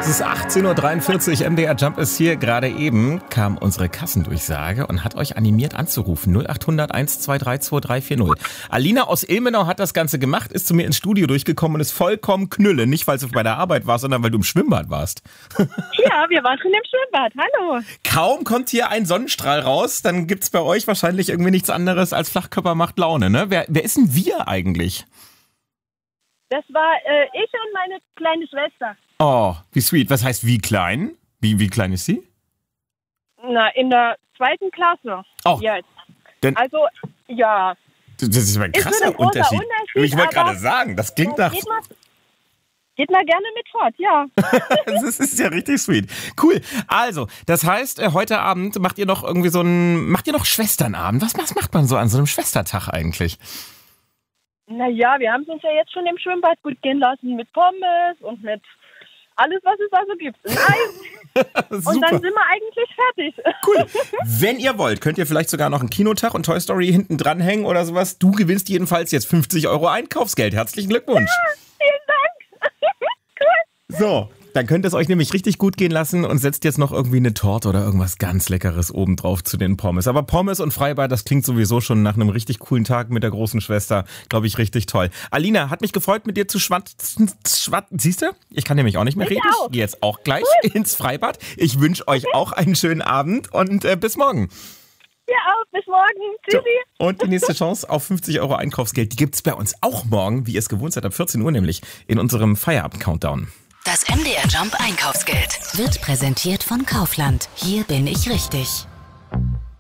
Es ist 18.43 Uhr, MDR Jump ist hier. Gerade eben kam unsere Kassendurchsage und hat euch animiert anzurufen. 0800 123 2340. Alina aus Ilmenau hat das Ganze gemacht, ist zu mir ins Studio durchgekommen und ist vollkommen knülle. Nicht, weil du bei der Arbeit warst, sondern weil du im Schwimmbad warst. Ja, wir waren schon im Schwimmbad. Hallo. Kaum kommt hier ein Sonnenstrahl raus, dann gibt's bei euch wahrscheinlich irgendwie nichts anderes als Flachkörper macht Laune, ne? Wer ist denn wir eigentlich? Das war ich und meine kleine Schwester. Oh, wie sweet. Was heißt wie klein? Wie klein ist sie? Na, in der 2. Klasse. Oh. Jetzt. Denn Also, ja. das ist aber ein krasser ein großer Unterschied. Unterschied, Ich wollte aber gerade sagen, das klingt nach... Geht mal gerne mit fort, ja. Das ist ja richtig sweet. Cool. Also, das heißt, heute Abend macht ihr noch irgendwie macht ihr noch Schwesternabend? Was macht man so an so einem Schwestertag eigentlich? Naja, wir haben es uns ja jetzt schon im Schwimmbad gut gehen lassen mit Pommes und mit alles, was es da so gibt. Nice. Und dann sind wir eigentlich fertig. Cool. Wenn ihr wollt, könnt ihr vielleicht sogar noch einen Kinotag und Toy Story hinten dranhängen oder sowas. Du gewinnst jedenfalls jetzt 50 € Einkaufsgeld. Herzlichen Glückwunsch. Ja, vielen Dank. Cool. So, dann könnt ihr es euch nämlich richtig gut gehen lassen und setzt jetzt noch irgendwie eine Torte oder irgendwas ganz Leckeres obendrauf zu den Pommes. Aber Pommes und Freibad, das klingt sowieso schon nach einem richtig coolen Tag mit der großen Schwester. Glaube ich, richtig toll. Alina, hat mich gefreut, mit dir zu schwatzen. Siehst du? Ich kann nämlich auch nicht mehr reden. Ich gehe jetzt auch gleich ins Freibad. Ich wünsche euch auch einen schönen Abend und bis morgen. Ja, auch. Bis morgen. Tschüssi. So, und die nächste Chance auf 50 € Einkaufsgeld, die gibt's bei uns auch morgen, wie ihr es gewohnt seid, ab 14 Uhr nämlich, in unserem Feierabend-Countdown. Das MDR Jump Einkaufsgeld wird präsentiert von Kaufland. Hier bin ich richtig.